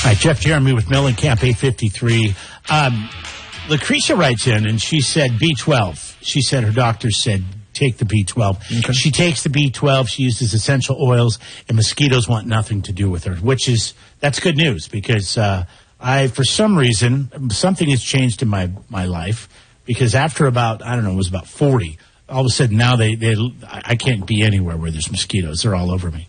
Hi, Jeff Jeremy with Mellencamp 853. Lucretia writes in, and she said B12. She said her doctor said take the B12. Okay. She takes the B12. She uses essential oils, and mosquitoes want nothing to do with her, that's good news because for some reason, something has changed in my life because after about, it was about 40, all of a sudden now I can't be anywhere where there's mosquitoes. They're all over me.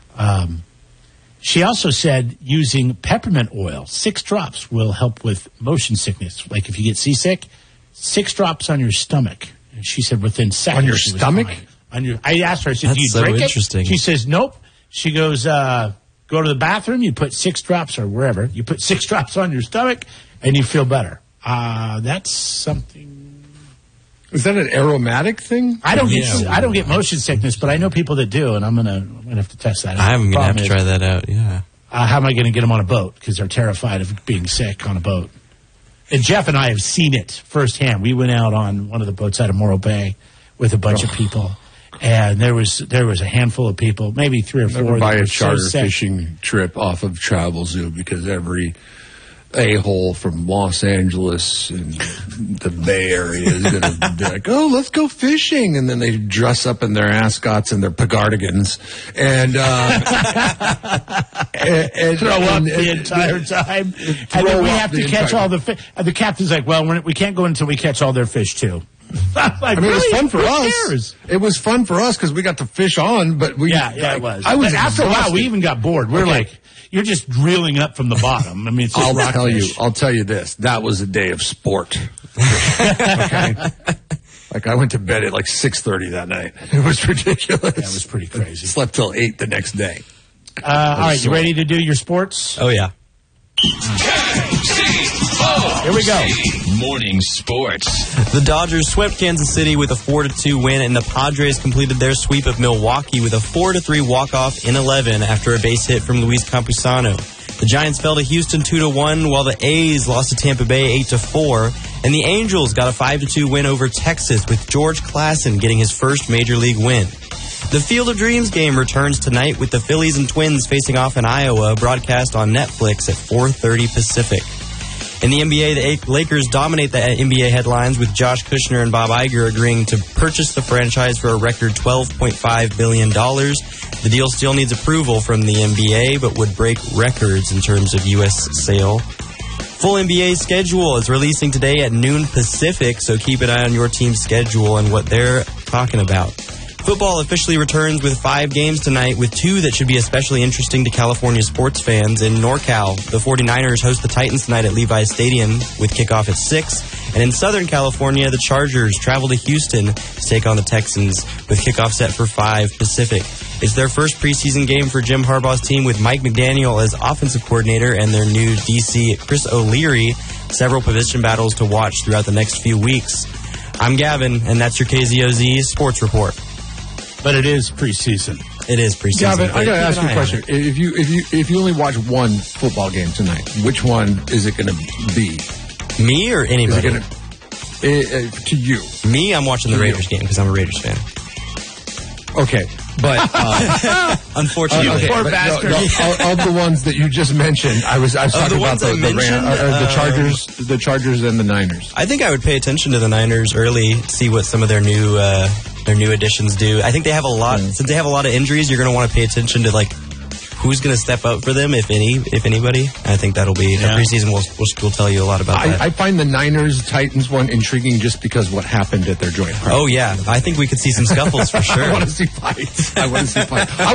She also said using peppermint oil, 6 drops, will help with motion sickness. Like if you get seasick, 6 drops on your stomach. And she said within seconds. On your stomach? I asked her, I said, do you drink it? She says, nope. She goes, go to the bathroom, you put 6 drops or wherever. You put 6 drops on your stomach and you feel better. That's something. Is that an aromatic thing? I don't get motion sickness, but I know people that do, and I'm gonna have to test that out. I'm gonna have to try that out. Yeah. How am I going to get them on a boat? Because they're terrified of being sick on a boat. And Jeff and I have seen it firsthand. We went out on one of the boats out of Morro Bay with a bunch of people, and there was a handful of people, maybe 3 or 4. Never buy a charter fishing trip off of Travel Zoo because every a-hole from Los Angeles and the Bay Area is going to be like, oh, let's go fishing. And then they dress up in their ascots and their pegardigans and throw up the entire time. And then we have to catch all the fish. And the captain's like, well, we can't go until we catch all their fish, too. It was fun for us. It was fun for us because we got to fish on, but we... Yeah, it was. After a while, we even got bored. We were like... You're just reeling up from the bottom. I mean, it's just I'll tell you this. That was a day of sport. Okay. Like I went to bed at like 6:30 that night. It was ridiculous. That was pretty crazy. Slept till 8 the next day. All right, you ready to do your sports? Oh yeah. Here we go. Morning sports. The Dodgers swept Kansas City with a 4-2 win, and the Padres completed their sweep of Milwaukee with a 4-3 walk-off in 11 after a base hit from Luis Campusano. The Giants fell to Houston 2-1, while the A's lost to Tampa Bay 8-4, and the Angels got a 5-2 win over Texas with George Klassen getting his first Major League win. The Field of Dreams game returns tonight with the Phillies and Twins facing off in Iowa, broadcast on Netflix at 4:30 Pacific. In the NBA, the Lakers dominate the NBA headlines with Josh Kushner and Bob Iger agreeing to purchase the franchise for a record $12.5 billion. The deal still needs approval from the NBA, but would break records in terms of U.S. sale. Full NBA schedule is releasing today at noon Pacific, so keep an eye on your team's schedule and what they're talking about. Football officially returns with 5 games tonight, with 2 that should be especially interesting to California sports fans. In NorCal, the 49ers host the Titans tonight at Levi's Stadium with kickoff at 6. And in Southern California, the Chargers travel to Houston to take on the Texans with kickoff set for 5 Pacific. It's their first preseason game for Jim Harbaugh's team with Mike McDaniel as offensive coordinator and their new DC, Chris O'Leary. Several position battles to watch throughout the next few weeks. I'm Gavin, and that's your KZOZ Sports Report. But it is preseason. It is preseason. Gavin, I got to ask you a question. If you only watch one football game tonight, which one is it going to be? Me or anybody? To you. Me, I'm watching the Raiders game because I'm a Raiders fan. Okay, but unfortunately, poor bastard. Of the ones that you just mentioned, I was talking about the Chargers and the Niners. I think I would pay attention to the Niners early, see what some of their new additions do. I think they have a lot. Since they have a lot of injuries, you're going to want to pay attention to like who's going to step up for them, if anybody. I think that'll be the preseason. Will tell you a lot about that. I find the Niners-Titans one intriguing just because what happened at their joint practice. Oh yeah, I think we could see some scuffles for sure. I want to see fights.